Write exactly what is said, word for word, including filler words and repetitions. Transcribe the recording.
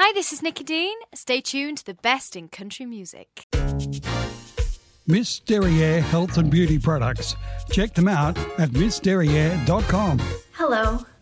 Hi, this is Nikki Dean. Stay tuned to the best in country music. Miss Derriere Health and Beauty Products. Check them out at miss derriere dot com. Hello,